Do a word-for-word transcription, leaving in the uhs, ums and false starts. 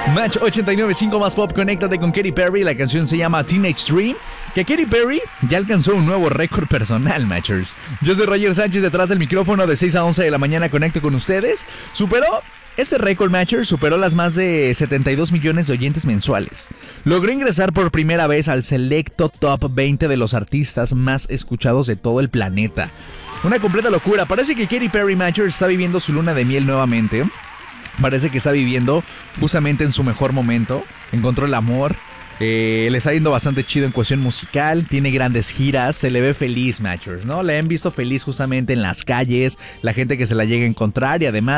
Match ochenta y nueve punto cinco más pop, conéctate con Katy Perry. La canción se llama Teenage Dream. Que Katy Perry ya alcanzó un nuevo récord personal, Matchers. Yo soy Roger Sánchez, detrás del micrófono, de seis a once de la mañana conecto con ustedes. Superó ese récord, Matchers, superó las más de setenta y dos millones de oyentes mensuales. Logró ingresar por primera vez al selecto top veinte de los artistas más escuchados de todo el planeta. Una completa locura. Parece que Katy Perry, Matchers, está viviendo su luna de miel nuevamente. Parece que está viviendo justamente en su mejor momento. Encontró el amor. Eh, le está yendo bastante chido en cuestión musical. Tiene grandes giras. Se le ve feliz, Matchers, ¿no? Le han visto feliz justamente en las calles. La gente que se la llega a encontrar. Y además